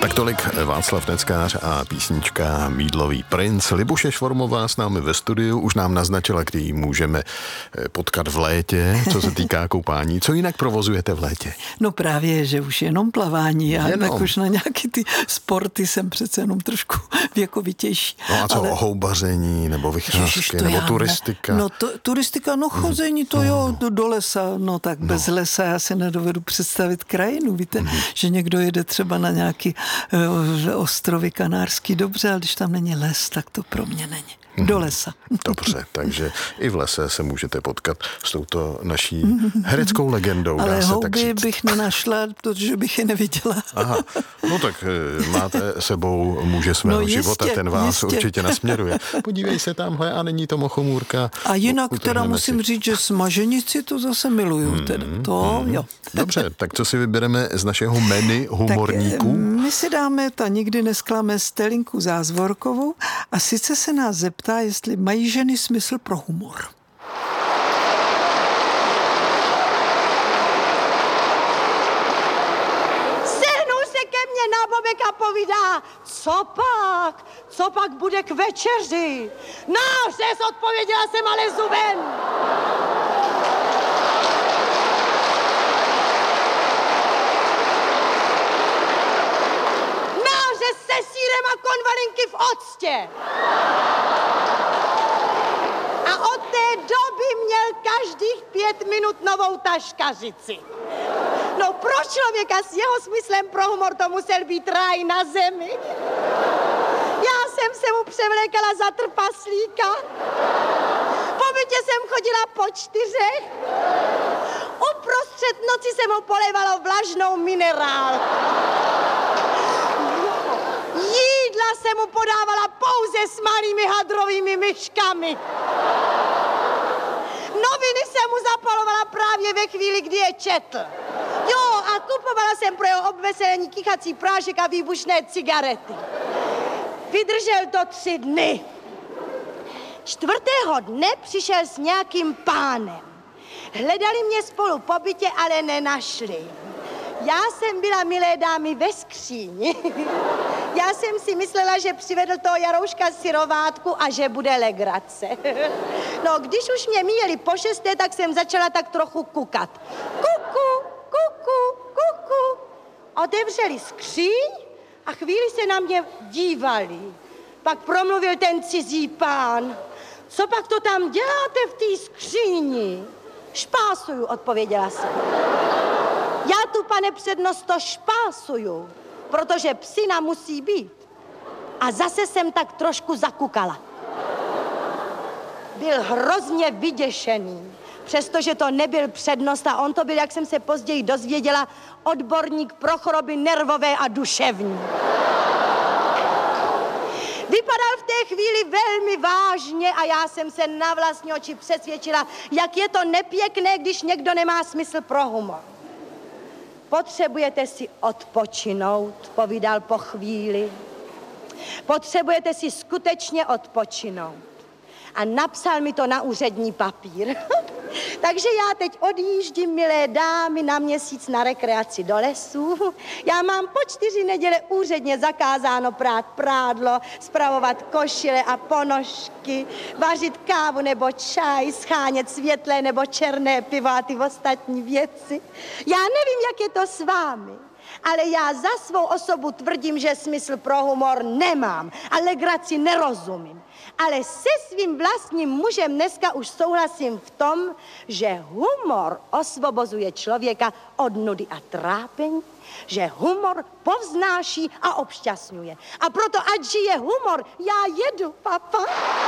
Tak tolik Václav Neckář a písnička Mýdlový princ. Libuše Švormová s námi ve studiu už nám naznačila, kdy ji můžeme potkat v létě, co se týká koupání. Co jinak provozujete v létě? No právě, že už jenom plavání a tak už na nějaký ty sporty jsem přece jenom trošku věkovitější. No a co houbaření nebo vycházky nebo turistika? No turistika, chození to jo, do lesa, no tak bez lesa já si nedovedu představit krajinu. Víte, že někdo jede třeba na nějaký ostrovy kanárský, dobře, ale když tam není les, tak to pro mě není. Do lesa. Dobře, takže i v lese se můžete potkat s touto naší hereckou legendou. Ale dá se houby tak říct. bych nenašla, protože bych je neviděla. Aha, no tak máte sebou muže svého života, ten vás určitě nasměruje. Podívej se tamhle a není to mochomůrka. A jinak teda musím říct, že smaženici to zase miluju. Jo. Dobře, tak co si vybereme z našeho menu humorníků? Tak my si dáme, ta nikdy nesklame, Stelinku Zázvorkovou a sice se nás zeptá, jestli mají ženy smysl pro humor. Sehnul se ke mně na bobek a povídá, co pak bude k večeři? Nářez, odpověděla jsem, ale zubem. Nářez se sýrem a konvalinky v octě. A od té doby měl každých 5 minut novou taškařici. No pro člověka s jeho smyslem pro humor to musel být ráj na zemi. Já jsem se mu převlékala za trpaslíka. Po bytě jsem chodila po 4. Uprostřed noci se mu polevalo vlažnou minerálku. Jídla se mu podávala pouze s malými hadrovými myškami. Noviny jsem mu zapalovala právě ve chvíli, kdy je četl. Jo, a kupovala jsem pro jeho obveselení kichací prášek a výbušné cigarety. Vydržel to 3 dny. 4. dne přišel s nějakým pánem. Hledali mě spolu po bytě, ale nenašli. Já jsem byla, milé dámy, ve skříni. Já jsem si myslela, že přivedl toho Jarouška syrovátku a že bude legrace. No, když už mě míjeli po 6., tak jsem začala tak trochu kukat. Kuku, kuku, kuku. Otevřeli skříň a chvíli se na mě dívali. Pak promluvil ten cizí pán. Co pak to tam děláte v té skříni? Špásuju, odpověděla jsem. Já tu, pane přednosto, špásuju, protože psina musí být. A zase jsem tak trošku zakukala. Byl hrozně vyděšený, přestože to nebyl přednost a on to byl, jak jsem se později dozvěděla, odborník pro choroby nervové a duševní. Vypadal v té chvíli velmi vážně a já jsem se na vlastní oči přesvědčila, jak je to nepěkné, když někdo nemá smysl pro humor. Potřebujete si odpočinout, povídal po chvíli. Potřebujete si skutečně odpočinout. A napsal mi to na úřední papír. Takže já teď odjíždím, milé dámy, na měsíc na rekreaci do lesu. Já mám po 4 neděle úředně zakázáno prát prádlo, spravovat košile a ponožky, vařit kávu nebo čaj, schánět světlé nebo černé pivo a ty ostatní věci. Já nevím, jak je to s vámi, ale já za svou osobu tvrdím, že smysl pro humor nemám a legraci nerozumím. Ale se svým vlastním mužem dneska už souhlasím v tom, že humor osvobozuje člověka od nudy a trápení, že humor povznáší a obšťastňuje. A proto, ať žije humor, já jedu, papa.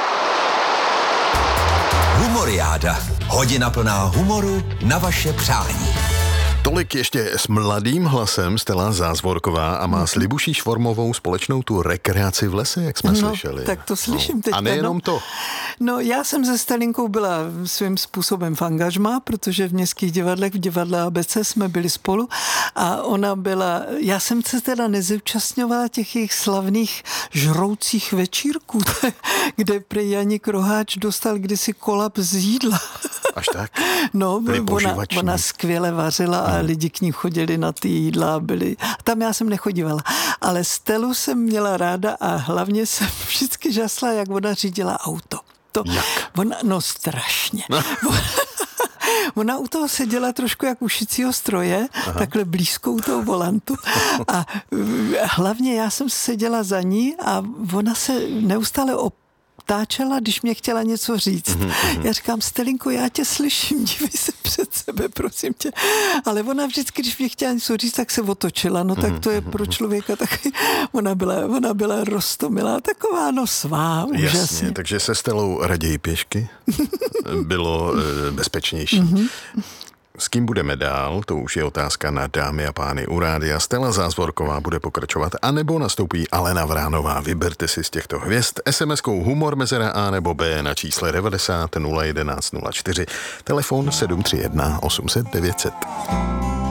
Humoriáda. Hodina plná humoru na vaše přání. Tolik ještě s mladým hlasem Stella Zázvorková a má s Libuší Švormovou společnou tu rekreaci v lese, jak jsme slyšeli. Tak to slyším teď. A nejenom to. No, já jsem se Stelinkou byla svým způsobem v angažmá, protože v městských divadlech, v divadle ABC jsme byli spolu a ona byla, já jsem se teda nezúčastňovala těch jejich slavných žroucích večírků, kde prý Janík Roháč dostal kdysi kolaps z jídla. Až tak? No, ona skvěle vařila a lidi k ní chodili na ty jídla, byli. Tam já jsem nechodívala. Ale Stelu jsem měla ráda a hlavně jsem vždycky žasla, jak ona řídila auto. No strašně. Ona u toho seděla trošku jak u šicího stroje, takhle blízko u toho volantu. A hlavně já jsem seděla za ní a ona se neustále otáčela, když mě chtěla něco říct. Já říkám, Stelinko, já tě slyším, dívej se před sebe, prosím tě. Ale ona vždycky, když mě chtěla něco říct, tak se otočila. No tak to je pro člověka taky. Ona byla roztomilá, taková svá, úžasně. Jasně, takže se Stelou raději pěšky bylo bezpečnější. S kým budeme dál, to už je otázka na dámy a pány u rádia. Stella Zázvorková bude pokračovat, anebo nastoupí Alena Vránová. Vyberte si z těchto hvězd SMS-kou humor mezera A nebo B na čísle 90 011 04, telefon 731 800 900.